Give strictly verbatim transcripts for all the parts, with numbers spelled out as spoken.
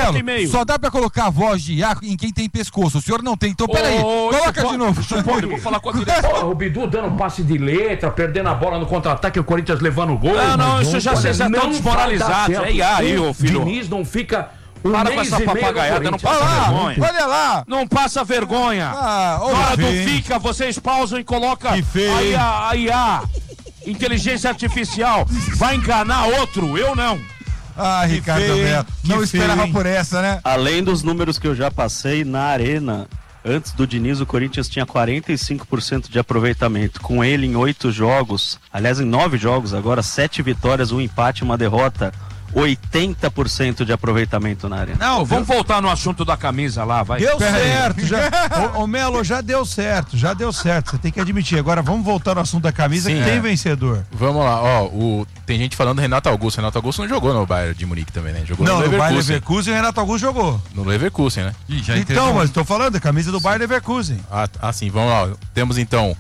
Belo, só dá pra colocar a voz de Iaco em quem tem pescoço. O senhor não tem, então peraí. Ô, Coloca isso de novo. Isso pode, eu vou falar com a direção. O Bidu dando passe de letra, perdendo a bola no contra-ataque, o Corinthians levando o gol. Não, não, isso já vocês já estão desmoralizados. É aí, ô filho. O Diniz não fica... Um Para com essa papagaiada, não passa olha vergonha. Lá, olha lá. Não passa vergonha. Ah, Na hora do fica, vocês pausam e colocam aí a I A, inteligência artificial. Vai enganar outro, eu não. Ah, que Ricardo Belo, não esperava por essa, né? Além dos números que eu já passei, na arena, antes do Diniz, o Corinthians tinha quarenta e cinco por cento de aproveitamento. Com ele em oito jogos, aliás, em nove jogos, agora sete vitórias, um empate e uma derrota. oitenta por cento de aproveitamento na arena. Não, vamos voltar no assunto da camisa lá, vai. Deu certo, já. Ô, ô Melo, já deu certo, já deu certo. Você tem que admitir. Agora vamos voltar no assunto da camisa. Sim, que tem é. vencedor. Vamos lá, ó. O, tem gente falando do Renato Augusto. Renato Augusto não jogou no Bayern de Munique também, né? Jogou não, no Leverkusen. No Bayern Leverkusen, o Renato Augusto jogou. No Leverkusen, né? Ih, já então, mas tô falando da camisa do Bayern Leverkusen. Ah, ah, sim, vamos lá. Temos então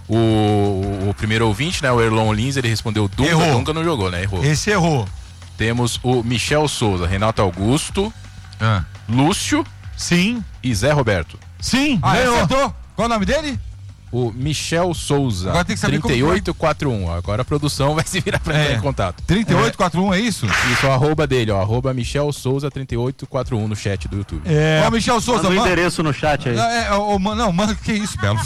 o, o primeiro ouvinte, né? O Erlon Lins, ele respondeu Dunga. Errou. Dunga não jogou, né? Errou. Esse errou. Temos o Michel Souza, Renato Augusto, ah. Lúcio, sim, e Zé Roberto. Sim, ah, acertou. Qual o nome dele? O Michel Souza, agora tem que saber trinta e oito quarenta e um. Agora a produção vai se virar pra é. entrar em contato. trinta e oito quarenta e um, é isso? Isso, o arroba dele, ó, arroba Michel Souza trinta e oito quarenta e um no chat do YouTube. É. Ó, Michel Souza, manda o man... endereço no chat aí. É, é, ó, não, manda, que isso, Belo?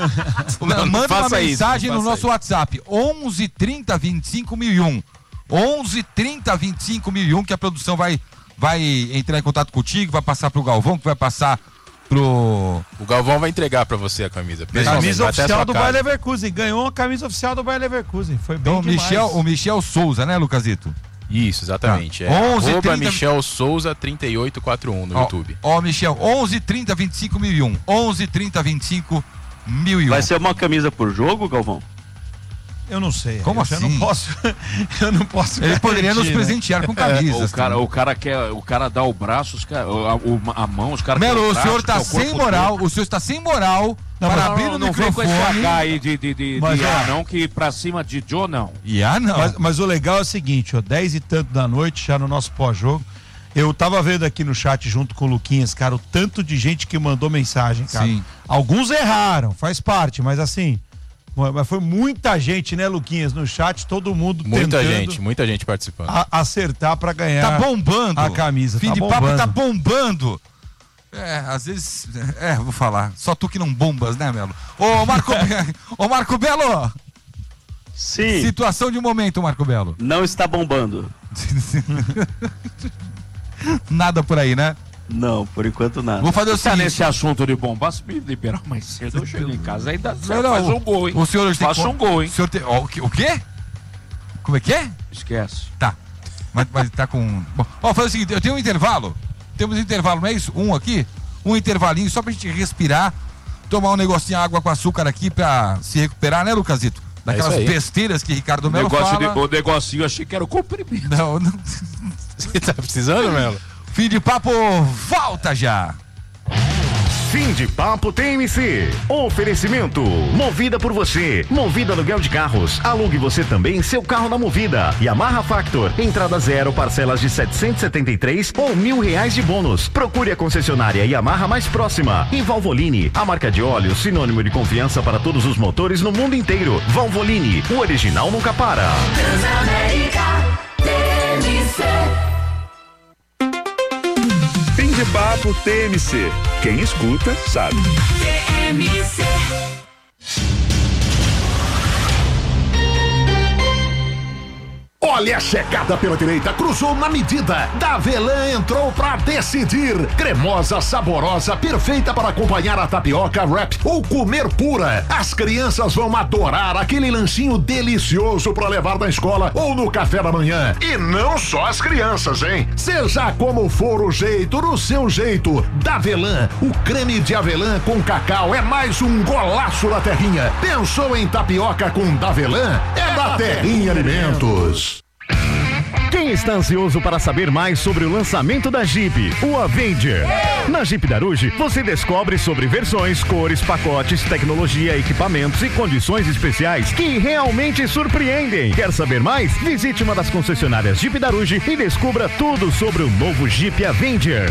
não, manda uma mensagem isso, no nosso aí. WhatsApp, onze trinta vinte e cinco mil e um. onze trinta vinte e cinco mil e um, que a produção vai, vai entrar em contato contigo, vai passar pro Galvão, que vai passar pro... O Galvão vai entregar pra você a camisa. Camisa oficial do Bayer Leverkusen. Ganhou a camisa oficial do Bayer Leverkusen. Foi bem então, demais. Michel, o Michel Souza, né, Lucasito? Isso, exatamente. Tá. É onze, arroba trinta... Michel Souza trinta e oito quarenta e um no ó, YouTube. Ó, Michel, onze trinta vinte e cinco mil e um. onze trinta vinte e cinco mil e um. Vai ser uma camisa por jogo, Galvão? Eu não sei. Como assim? Eu não posso. Eu não posso. Ele poderia nos presentear, né? Com camisas. É, o cara, o cara quer, o cara dá o braço, os cara, a, a mão, os caras. Melo, o braço, senhor tá sem moral. Todo. O senhor está sem moral. Não, para não, abrir não, o não microfone. Vem com esse H aí de de de, mas, de ó, ah, não que pra cima de Joe não. E ah, não. Mas, mas o legal é o seguinte, ó, dez e tanto da noite já no nosso pós-jogo. Eu tava vendo aqui no chat junto com o Luquinhas, cara, o tanto de gente que mandou mensagem, cara. Sim. Alguns erraram, faz parte, mas assim. Mas foi muita gente, né, Luquinhas, no chat, todo mundo muita gente, muita gente participando. A, acertar pra ganhar. Tá bombando a camisa. Fim tá de bombando. papo tá bombando. É, às vezes, é, vou falar. Só tu que não bombas, né, Melo? Ô, Marco, ô, Marco Belo. Sim. Situação de momento, Marco Belo. Não está bombando. Nada por aí, né? Não, por enquanto nada. Vou fazer o tá seguinte. nesse assunto de bomba, se me liberar mais cedo, eu chego em casa, aí dá certo, não, faz um gol, hein? O senhor hoje faz tem um gol, hein? O, senhor tem... o, quê? o quê? Como é que é? Esquece. Tá. Mas, mas tá com... Bom, ó, fazer o seguinte, eu tenho um intervalo. Temos um intervalo, não é isso? Um aqui? Um intervalinho só pra gente respirar, tomar um negocinho de água com açúcar aqui pra se recuperar, né, Lucasito? Daquelas é besteiras que Ricardo Melo negócio fala. De, o negocinho, eu achei que era o comprimido. Não, não... Você tá precisando, Melo? Fim de papo, volta já! Fim de papo T M C. Oferecimento. Movida por você. Movida aluguel de carros. Alugue você também seu carro na Movida. Yamaha Factor. Entrada zero, parcelas de setecentos e setenta e três ou mil reais de bônus. Procure a concessionária Yamaha mais próxima. E Valvoline, a marca de óleo sinônimo de confiança para todos os motores no mundo inteiro. Valvoline, o original nunca para. Transamérica T M C. Fim de papo T M C. Quem escuta, sabe. T M C. Olha a chegada pela direita, cruzou na medida. Davelan entrou pra decidir. Cremosa, saborosa, perfeita para acompanhar a tapioca, wrap ou comer pura. As crianças vão adorar aquele lanchinho delicioso para levar na escola ou no café da manhã. E não só as crianças, hein? Seja como for o jeito, no seu jeito. Davelan, o creme de avelã com cacau é mais um golaço da Terrinha. Pensou em tapioca com Davelan? É da Terrinha Alimentos. Quem está ansioso para saber mais sobre o lançamento da Jeep, o Avenger? Na Jeep Daruge, você descobre sobre versões, cores, pacotes, tecnologia, equipamentos e condições especiais que realmente surpreendem. Quer saber mais? Visite uma das concessionárias Jeep Daruge e descubra tudo sobre o novo Jeep Avenger.